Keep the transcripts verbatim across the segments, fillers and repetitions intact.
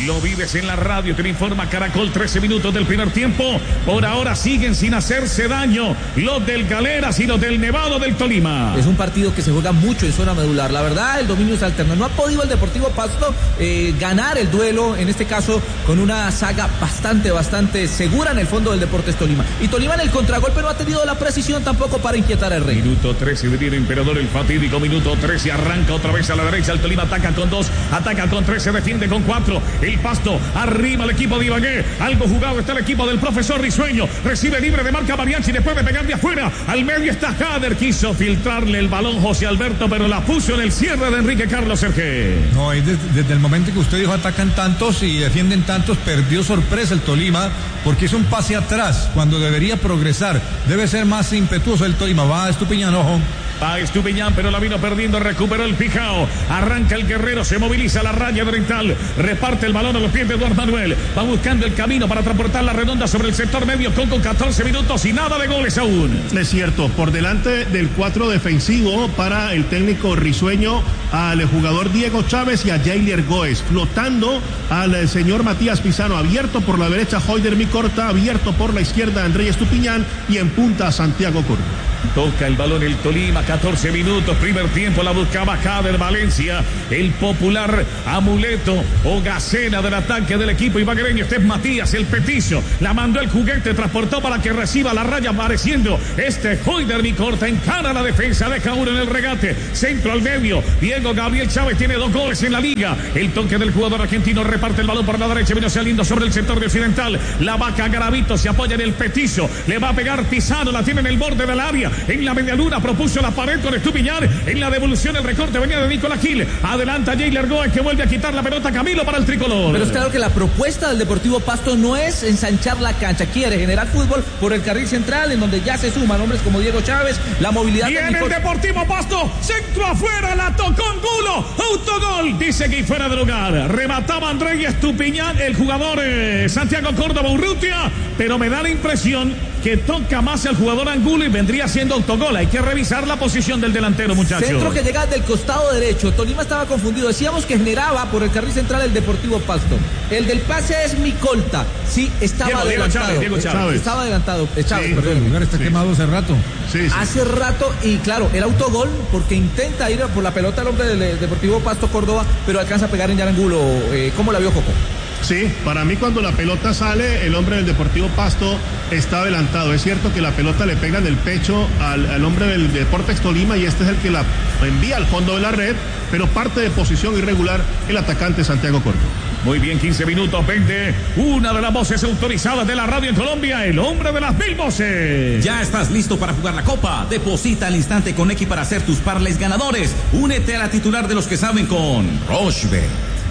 Lo vives en la radio, te lo informa Caracol. Trece minutos del primer tiempo. Por ahora siguen sin hacerse daño los del Galeras y los del Nevado del Tolima. Es un partido que se juega mucho en zona medular. La verdad, el dominio es alterno. No ha podido el Deportivo Pasto eh, ganar el duelo, en este caso con una saga bastante, bastante segura en el fondo del Deportes Tolima. Y Tolima en el contragolpe no ha tenido la precisión tampoco para inquietar al Rey. Minuto trece de Dino Emperador, el fatídico minuto trece. Arranca otra vez a la derecha. El Tolima ataca con dos, ataca con tres, se defiende con cuatro. El Pasto arriba el equipo de Ibagué. Algo jugado está el equipo del profesor Risueño. Recibe libre de marca Mariachi después de pegar de afuera. Al medio está Jader. Quiso filtrarle el balón José Alberto, pero la puso en el cierre de Enrique Carlos Sergé. No, desde, desde el momento que usted dijo atacan tantos y defienden tantos, perdió sorpresa el Tolima porque hizo un pase atrás cuando debería progresar. Debe ser más impetuoso el Tolima. Va a Estupiñán, ojo. Va Estupiñán, pero la vino perdiendo, recuperó el Pijao. Arranca el Guerrero, se moviliza la raya oriental. Reparte el balón a los pies de Eduardo Manuel. Va buscando el camino para transportar la redonda sobre el sector medio con, con catorce minutos y nada de goles aún. Es cierto, por delante del cuatro defensivo para el técnico risueño al jugador Diego Chávez y a Jailer Goes. Flotando al señor Matías Pisano. Abierto por la derecha Joyder Micorta. Abierto por la izquierda André Estupiñán. Y en punta Santiago Córdoba. Toca el balón el Tolima, catorce minutos, primer tiempo, la buscaba Jader Valencia, el popular amuleto o gacela del ataque del equipo ibaguereño. Este es Matías, el petizo, la mandó el juguete, transportó para que reciba la raya, apareciendo este Joyder Micorta, encara la defensa, deja uno en el regate, centro al medio, Diego Gabriel Chávez tiene dos goles en la liga, el toque del jugador argentino, reparte el balón por la derecha, vino saliendo sobre el sector de occidental, la vaca Garavito se apoya en el petizo, le va a pegar Pisano, la tiene en el borde del área, en la media luna propuso la pared con Estupiñán, en la devolución el recorte venía de Nicolás Gil, adelanta Jailer Goes que vuelve a quitar la pelota Camilo para el tricolor. Pero es claro que la propuesta del Deportivo Pasto no es ensanchar la cancha, quiere generar fútbol por el carril central en donde ya se suman hombres como Diego Chávez, la movilidad. Y de en Nicol... el Deportivo Pasto, centro afuera, la tocó Angulo, autogol, dice que fuera de lugar, remataba André Estupiñán, el jugador eh, Santiago Córdoba Urrutia, pero me da la impresión que toca más al jugador Angulo y vendría siendo autogol. Hay que revisar la posición del delantero, muchachos. Centro que llega del costado derecho. Tolima estaba confundido. Decíamos que generaba por el carril central el Deportivo Pasto. El del pase es Micolta. Sí, estaba Diego, adelantado. Diego Chávez, Diego Chávez. Estaba adelantado. Chávez, sí, perdón. El lugar está sí. quemado hace rato. Sí, sí. Hace rato y claro, el autogol porque intenta ir por la pelota el hombre del Deportivo Pasto Córdoba, pero alcanza a pegar en Yarangulo. Eh, ¿Cómo la vio Joco? Sí, para mí cuando la pelota sale, el hombre del Deportivo Pasto está adelantado. Es cierto que la pelota le pega en el pecho al, al hombre del Deportes Tolima y este es el que la envía al fondo de la red, pero parte de posición irregular el atacante Santiago Córdoba. Muy bien, quince minutos, veinte. Una de las voces autorizadas de la radio en Colombia, el hombre de las mil voces. Ya estás listo para jugar la Copa. Deposita al instante con X para hacer tus parlays ganadores. Únete a la titular de los que saben con Rochebet.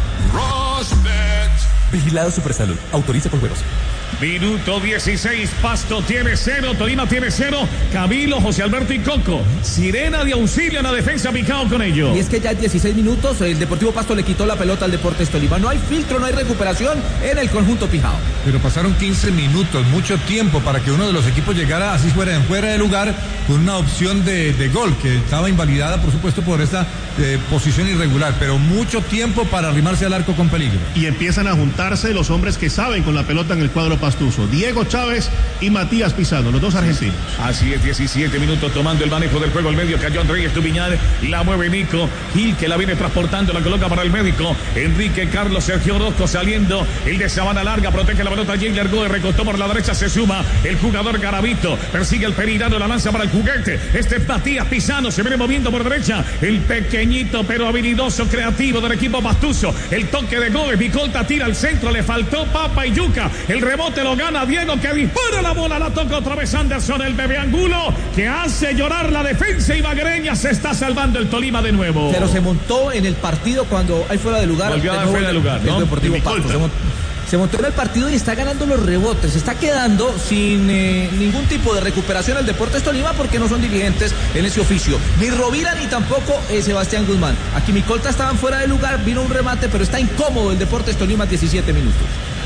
Rochebet. Vigilado Supersalud. Autoriza con juegos. Minuto dieciséis, Pasto tiene cero, Tolima tiene cero, Camilo, José Alberto y Coco. Sirena de auxilio en la defensa, picado con ello. Y es que ya en dieciséis minutos el Deportivo Pasto le quitó la pelota al Deportes Tolima. No hay filtro, no hay recuperación en el conjunto Pijao. Pero pasaron quince minutos, mucho tiempo para que uno de los equipos llegara así fuera, en fuera de lugar con una opción de, de gol que estaba invalidada por supuesto por esta eh, posición irregular, pero mucho tiempo para arrimarse al arco con peligro. Y empiezan a juntarse los hombres que saben con la pelota en el cuadro pastuso, Diego Chávez y Matías Pisano, los dos argentinos. Así es, diecisiete minutos tomando el manejo del juego al medio, cayó André Estupiñán, la mueve Nico Gil que la viene transportando, la coloca para el médico, Enrique Carlos Sergio Orozco saliendo, el de Sabana Larga, protege la pelota, Jailer Goes recostó por la derecha, se suma el jugador Garavito, persigue el Perirano, la lanza para el juguete, este es Matías Pisano, se viene moviendo por derecha, el pequeñito pero habilidoso creativo del equipo pastuso, el toque de Goes, Micolta tira al centro, le faltó papa y yuca, el rebote lo gana Diego que dispara la bola, la toca otra vez Anderson, el bebé Angulo que hace llorar la defensa ibaguereña, se está salvando el Tolima de nuevo. Pero se montó en el partido cuando hay fuera de lugar. Volvió a dar fuera de lugar, ¿no? El Deportivo Pasto se montó, se montó en el partido y está ganando los rebotes, se está quedando sin eh, ningún tipo de recuperación el Deportes Tolima porque no son dirigentes en ese oficio, ni Rovira ni tampoco eh, Sebastián Guzmán. Aquí Micolta estaban fuera de lugar, vino un remate, pero está incómodo el Deportes Tolima, diecisiete minutos.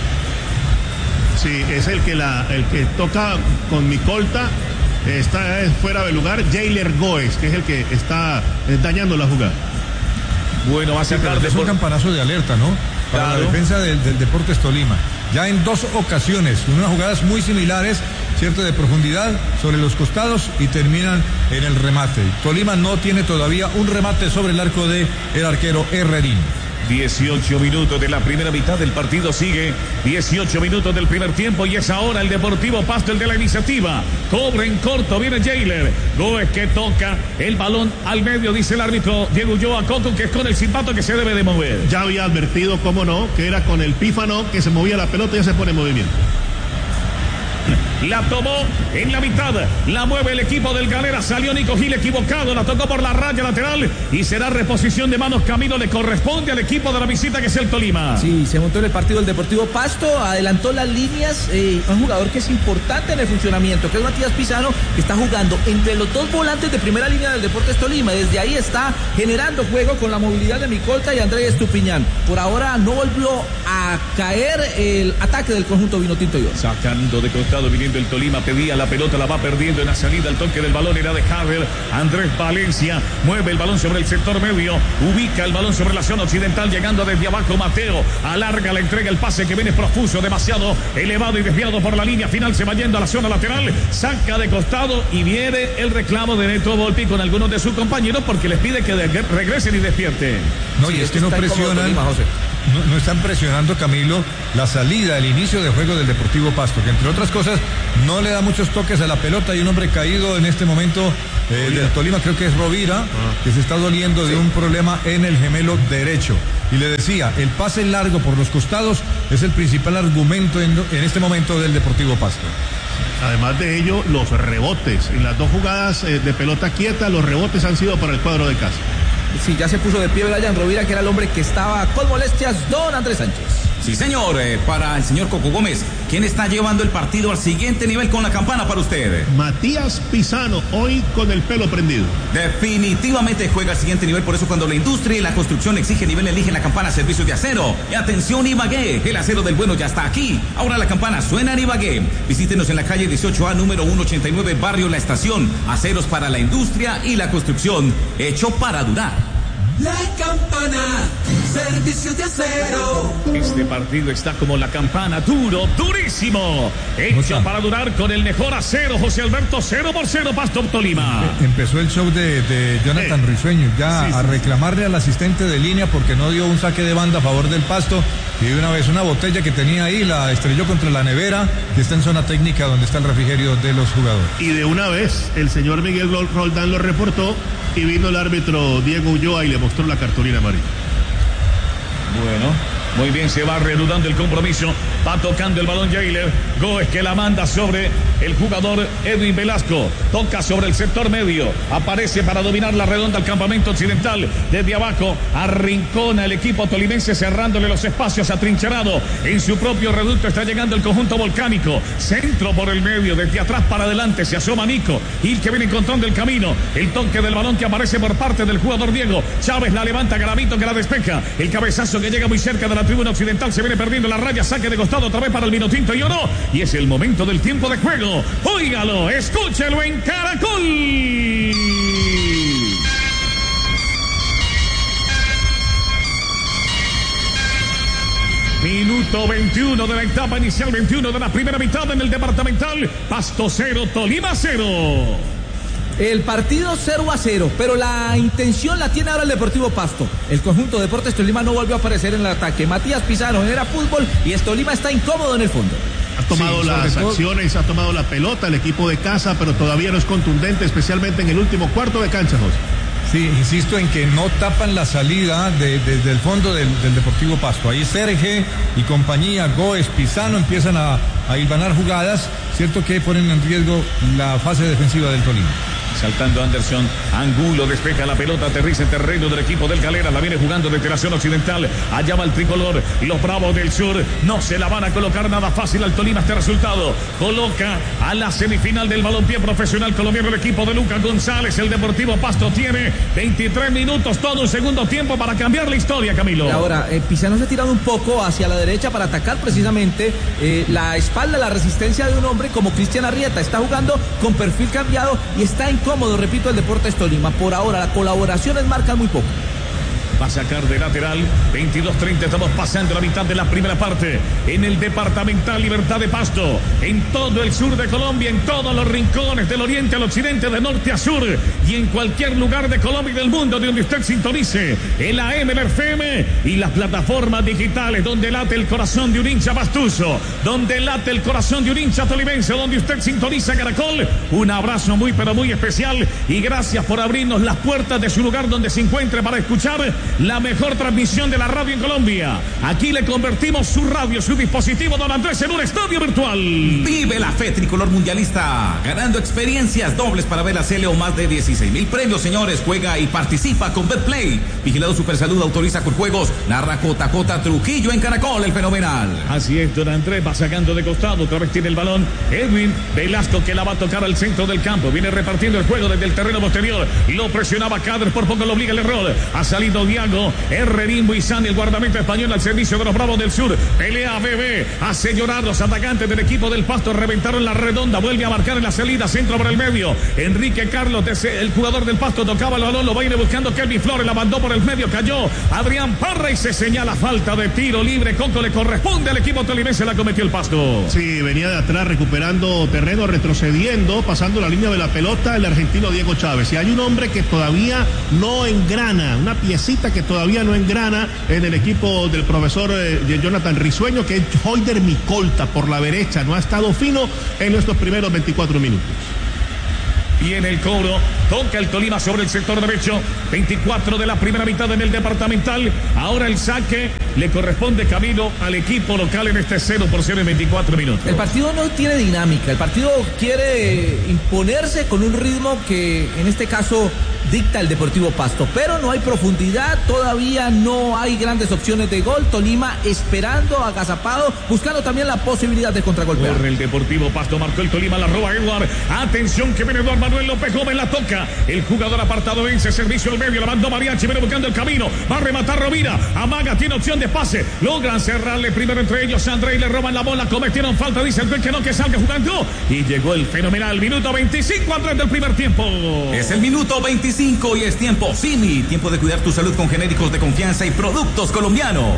Sí, es el que la el que toca con Micolta, está fuera de lugar, Jailer Goes, que es el que está eh, dañando la jugada. Bueno, va a ser sí, tarde. Es un por... campanazo de alerta, ¿no? para Claro. la defensa del, del Deportes Tolima. Ya en dos ocasiones, con unas jugadas muy similares, cierto, de profundidad sobre los costados y terminan en el remate. Tolima no tiene todavía un remate sobre el arco de el arquero Herrerín. dieciocho minutos de la primera mitad del partido, sigue dieciocho minutos del primer tiempo y es ahora el Deportivo Pasto el de la iniciativa. Cobra en corto, viene Jailer Góez que toca el balón al medio, dice el árbitro Diego Ulloa Coco, que es con el silbato que se debe de mover. Ya había advertido, cómo no, que era con el pífano que se movía la pelota y ya se pone en movimiento. La tomó en la mitad, la mueve el equipo del Galera, salió Nico Gil equivocado, la tocó por la raya lateral y será reposición de manos. Camilo, le corresponde al equipo de la visita que es el Tolima. Sí, se montó en el partido el Deportivo Pasto, adelantó las líneas, eh, un jugador que es importante en el funcionamiento, que es Matías Pisano, que está jugando entre los dos volantes de primera línea del Deportes Tolima. Desde ahí está generando juego con la movilidad de Micolta y Andrés Estupiñán. Por ahora no volvió a caer el ataque del conjunto vinotinto y oro. Sacando de costado, viniendo el Tolima, pedía la pelota, la va perdiendo en la salida, el toque del balón era de Javier. Andrés Valencia mueve el balón sobre el sector medio, ubica el balón sobre la zona occidental, llegando desde abajo Mateo, alarga la entrega, el pase que viene profuso, demasiado elevado y desviado por la línea final, se va yendo a la zona lateral, saca de costado y viene el reclamo de Neto Volpi con algunos de sus compañeros porque les pide que de- regresen y despierten. No, y es que no presionan, no, no están presionando, Camilo, la salida, el inicio de juego del Deportivo Pasto, que entre otras cosas no le da muchos toques a la pelota. Hay un hombre caído en este momento eh, del Tolima, creo que es Rovira, ah. que se está doliendo de un problema en el gemelo derecho. Y le decía, el pase largo por los costados es el principal argumento en, en este momento del Deportivo Pasto. Además de ello, los rebotes. En las dos jugadas eh, de pelota quieta, los rebotes han sido para el cuadro de casa. Sí, ya se puso de pie Brian Rovira, que era el hombre que estaba con molestias, don Andrés Sánchez. Sí, señor, eh, para el señor Coco Gómez, ¿quién está llevando el partido al siguiente nivel con la campana para usted? Matías Pisano, hoy con el pelo prendido. Definitivamente juega al siguiente nivel, por eso cuando la industria y la construcción exige nivel, elige la campana Servicios de Acero. Y atención, Ibagué, el acero del bueno ya está aquí. Ahora la campana suena en Ibagué. Visítenos en la calle dieciocho A, número ciento ochenta y nueve, barrio La Estación. Aceros para la industria y la construcción, hecho para durar. La campana, Servicios de Acero. Este partido está como la campana, duro, durísimo. Hecho para durar con el mejor acero, José Alberto, cero por cero, Pasto Tolima. Empezó el show de, de Jonathan eh, Risueño ya sí, a sí. reclamarle al asistente de línea porque no dio un saque de banda a favor del Pasto, y de una vez una botella que tenía ahí la estrelló contra la nevera que está en zona técnica donde está el refrigerio de los jugadores. Y de una vez el señor Miguel Roldán lo reportó y vino el árbitro Diego Ulloa y le mostró la cartulina amarilla. Bueno, muy bien, se va reanudando el compromiso. Va tocando el balón Jailer Góez, que la manda sobre el jugador Edwin Velasco. Toca sobre el sector medio. Aparece para dominar la redonda al campamento occidental. Desde abajo arrincona el equipo tolimense, cerrándole los espacios, atrincherado en su propio reducto. Está llegando el conjunto volcánico. Centro por el medio, desde atrás para adelante. Se asoma Nico Gil, que viene encontrando el camino. El toque del balón que aparece por parte del jugador Diego Chávez. La levanta Garavito, que la despeja. El cabezazo que llega muy cerca de la tribuna occidental. Se viene perdiendo la raya. Saque de costado otra vez para el Vinotinto y Oro. Y es el momento del tiempo de juego. Óigalo, escúchelo en Caracol. Minuto veintiuno de la etapa inicial, veintiuno de la primera mitad en el departamental. Pasto cero, Tolima cero. El partido cero a cero, pero la intención la tiene ahora el Deportivo Pasto. El conjunto Deportes Tolima no volvió a aparecer en el ataque. Matías Pisano genera fútbol y Tolima está incómodo en el fondo. Ha tomado sí, las todo... acciones, ha tomado la pelota el equipo de casa, pero todavía no es contundente, especialmente en el último cuarto de cancha, José. Sí, insisto en que no tapan la salida de, de, del fondo del, del Deportivo Pasto. Ahí Serge y compañía, Góez, Pisano empiezan a, a hilvanar jugadas, cierto que ponen en riesgo la fase defensiva del Tolima. Saltando Anderson, Angulo despeja la pelota, aterriza en terreno del equipo del Galera, la viene jugando desde la zona occidental. Allá va el tricolor, los Bravos del Sur no se la van a colocar nada fácil al Tolima este resultado. Coloca a la semifinal del balompié profesional colombiano el equipo de Lucas González. El Deportivo Pasto tiene veintitrés minutos, todo un segundo tiempo para cambiar la historia, Camilo. Y ahora, eh, Pisano se ha tirado un poco hacia la derecha para atacar precisamente eh, la espalda, la resistencia de un hombre como Cristian Arrieta. Está jugando con perfil cambiado y está en cómodo, repito, el Deportes Tolima. Por ahora, las colaboraciones marcan muy poco. Va a sacar de lateral. veintidós treinta. Estamos pasando la mitad de la primera parte. En el departamental Libertad de Pasto. En todo el sur de Colombia. En todos los rincones del oriente al occidente, de norte a sur. Y en cualquier lugar de Colombia y del mundo de donde usted sintonice. El A M, el F M y las plataformas digitales. Donde late el corazón de un hincha pastuso. Donde late el corazón de un hincha tolimense. Donde usted sintoniza Caracol. Un abrazo muy pero muy especial. Y gracias por abrirnos las puertas de su lugar donde se encuentre para escuchar la mejor transmisión de la radio en Colombia. Aquí le convertimos su radio, su dispositivo, don Andrés, en un estadio virtual. Vive la fe tricolor mundialista, ganando experiencias dobles para ver la C L O, más de dieciséis mil premios, señores. Juega y participa con Betplay. Vigilado Supersalud, autoriza con juegos. Narra J J Trujillo en Caracol, el fenomenal. Así es, don Andrés va sacando de costado, otra vez tiene el balón Edwin Velasco, que la va a tocar al centro del campo. Viene repartiendo el juego desde el terreno posterior. Lo presionaba Cader, por poco lo obliga el error. Ha salido Diago, Herrerín Buizán, el guardameta español al servicio de los Bravos del Sur. Pelea Bebé, hace llorar los atacantes del equipo del Pasto. Reventaron la redonda, vuelve a marcar en la salida, centro por el medio. Enrique Carlos, el jugador del Pasto, tocaba el balón, lo va a ir buscando Kelvin Flores, la mandó por el medio, cayó Adrián Parra y se señala falta de tiro libre. Coco le corresponde al equipo tolimense, la cometió el Pasto. Sí, venía de atrás recuperando terreno, retrocediendo, pasando la línea de la pelota el argentino Diego Chávez. Y hay un hombre que todavía no engrana, una piecita que todavía no engrana en el equipo del profesor eh, Jonathan Risueño, que es Hoider Micolta por la derecha. No ha estado fino en estos primeros veinticuatro minutos. Y en el cobro toca el Tolima sobre el sector derecho. veinticuatro de la primera mitad en el departamental. Ahora el saque le corresponde, Camilo, al equipo local en este cero por cero en veinticuatro minutos. El partido no tiene dinámica. El partido quiere imponerse con un ritmo que en este caso dicta el Deportivo Pasto, pero no hay profundidad, todavía no hay grandes opciones de gol. Tolima esperando, agazapado, buscando también la posibilidad de contragolpear. Corre el Deportivo Pasto, marcó el Tolima, la roba Edward. Atención que viene Eduardo Manuel López Gómez, la toca. El jugador apartado vence, servicio al medio, la mandó Mariachi, viene buscando el camino, va a rematar Rovira, amaga, tiene opción de pase, logran cerrarle primero entre ellos André y le roban la bola, cometieron falta, dice el que no, que salga jugando. Y llegó el fenomenal minuto veinticinco, Andrés, del primer tiempo. Es el minuto veinticinco y es tiempo Simi, tiempo de cuidar tu salud con genéricos de confianza y productos colombianos.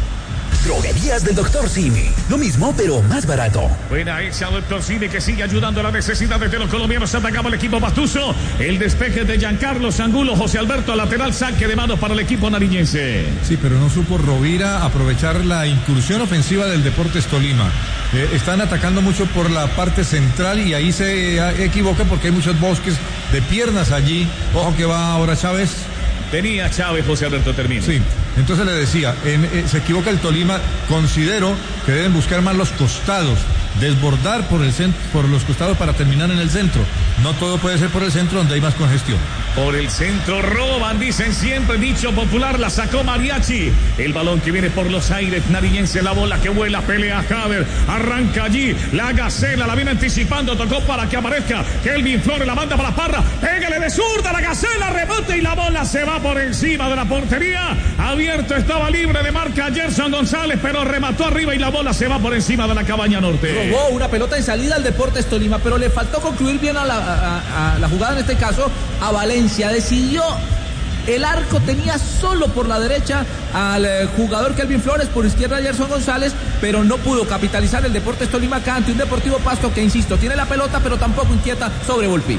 Droguerías del doctor Simi. Lo mismo, pero más barato. Buena esa, doctor Simi, que sigue ayudando a las necesidades de los colombianos. Atacaba el equipo pastuso. El despeje de Giancarlo Angulo, José Alberto, lateral, saque de manos para el equipo nariñense. Sí, pero no supo Rovira aprovechar la incursión ofensiva del Deportes Tolima. Eh, están atacando mucho por la parte central y ahí se eh, equivoca porque hay muchos bosques de piernas allí. Ojo que va ahora Chávez. Tenía Chávez, José Alberto, termina. Sí, entonces le decía, en, eh, se equivoca el Tolima. Considero que deben buscar más los costados, desbordar por el centro, por los costados para terminar en el centro. No todo puede ser por el centro donde hay más congestión. Por el centro roban, dicen siempre, dicho popular, la sacó Mariachi. El balón que viene por los aires, nariñense, la bola que vuela, pelea Jader, arranca allí, la Gacela, la viene anticipando, tocó para que aparezca Kelvin Flores, la manda para Parra, pégale de zurda, la Gacela, rebote y la bola se va por encima de la portería. Abierto estaba libre de marca Gerson González, pero remató arriba y la bola se va por encima de la cabaña norte. Robó una pelota en salida al Deportes Tolima, pero le faltó concluir bien a la, a, a la jugada, en este caso a Valencia. Decidió, el arco tenía solo por la derecha al eh, jugador Kelvin Flores, por izquierda Gerson González, pero no pudo capitalizar el Deportes Tolima acá ante un Deportivo Pasto que, insisto, tiene la pelota pero tampoco inquieta sobre Volpi.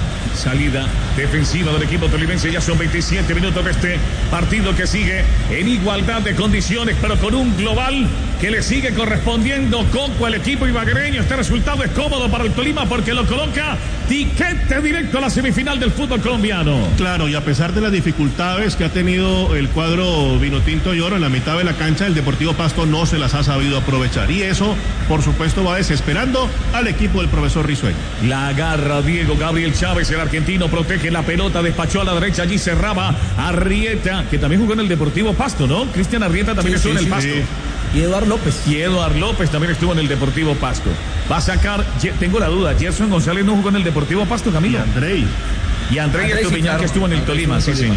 Salida defensiva del equipo tolimense. Ya son veintisiete minutos de este partido que sigue en igualdad de condiciones, pero con un global que le sigue correspondiendo Coco al equipo ibaguereño. Este resultado es cómodo para el Tolima porque lo coloca tiquete directo a la semifinal del fútbol colombiano. Claro, y a pesar de las dificultades que ha tenido el cuadro Vinotinto y Oro en la mitad de la cancha, el Deportivo Pasto no se las ha sabido aprovechar. Y eso, por supuesto, va desesperando al equipo del profesor Risueño. La agarra Diego Gabriel Chávez, el argentino, protege la pelota, despachó a la derecha, allí cerraba Arrieta, que también jugó en el Deportivo Pasto, ¿no? Cristian Arrieta también sí, estuvo sí, en el sí, Pasto. Sí. Y Eduardo López. Y Eduardo López también estuvo en el Deportivo Pasto. Va a sacar, tengo la duda, Gerson González no jugó en el Deportivo Pasto, Camilo. Y Andrei. Y Andrei Estupiñán, claro, que estuvo en el Tolima, sí, señor.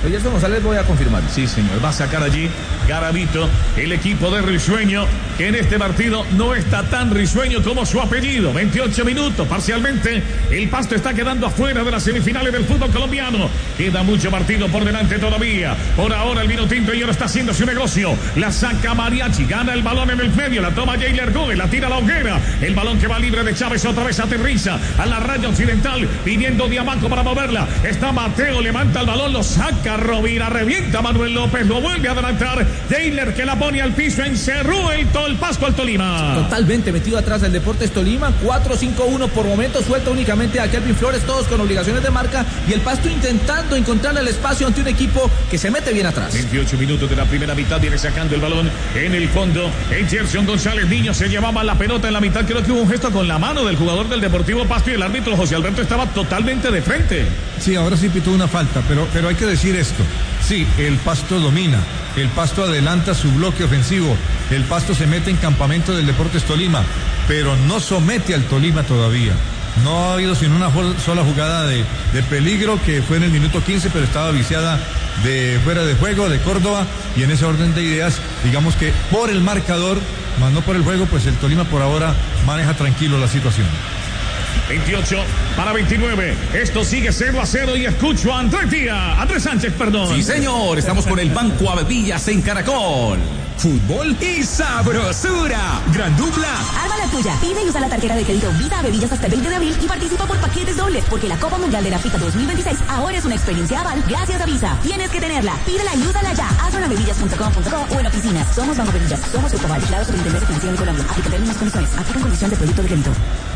Gerson González, voy a confirmar. Sí, señor, va a sacar allí Garavito, el equipo de Risueño, que en este partido no está tan risueño como su apellido. veintiocho minutos, parcialmente, el Pasto está quedando afuera de las semifinales del fútbol colombiano. Queda mucho partido por delante todavía. Por ahora el vino tinto y ahora está haciendo su negocio. La saca Mariachi, gana el balón en el medio, la toma Jailer Gómez, la tira a la hoguera. El balón que va libre de Chávez otra vez aterriza a la raya occidental, pidiendo Diamanco para moverla. Está Mateo, levanta el balón, lo saca Rovira, revienta Manuel López, lo vuelve a adelantar. Jailer que la pone al piso, encerró el, el Pasto al Tolima. Totalmente metido atrás del Deportes Tolima, cuatro cinco uno por momento, suelta únicamente a Kelvin Flores, todos con obligaciones de marca, y el Pasto intentando encontrar el espacio ante un equipo que se mete bien atrás. veintiocho minutos de la primera mitad, viene sacando el balón en el fondo. El Gerson González Niño se llevaba la pelota en la mitad, creo que hubo un gesto con la mano del jugador del Deportivo Pasto y el árbitro José Alberto estaba totalmente de frente. Sí, ahora sí pitó una falta, pero, pero hay que decir esto. Sí, el Pasto domina, el Pasto adelanta su bloque ofensivo, el Pasto se mete en campamento del Deportes Tolima, pero no somete al Tolima todavía. No ha habido sino una sola jugada de, de peligro, que fue en el minuto quince, pero estaba viciada de fuera de juego de Córdoba, y en ese orden de ideas, digamos que por el marcador, más no por el juego, pues el Tolima por ahora maneja tranquilo la situación. veintiocho para veintinueve. Esto sigue cero a cero y escucho a Andrés Díaz, Andrés Sánchez, perdón. Sí, señor, estamos con el Banco Avevillas en Caracol. Fútbol y sabrosura. Gran dupla. Arma la tuya. Pide y usa la tarjeta de crédito Visa Avevillas hasta el veinte de abril y participa por paquetes dobles, porque la Copa Mundial de la FIFA dos mil veintiséis ahora es una experiencia aval gracias a Visa. Tienes que tenerla. Pídela y úsala ya. Hazlo en avevillas punto com punto co o en oficinas. Somos Banco Avevillas. Somos Grupo Val, vigilado Superintendencia Financiera en Colombia. Aplica términos y condiciones. Aplica condición de producto de crédito.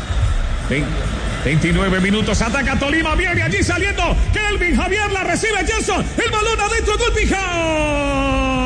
veintinueve minutos, ataca Tolima, viene allí saliendo Kelvin Javier, la recibe Gerson, el balón adentro, gol fijado.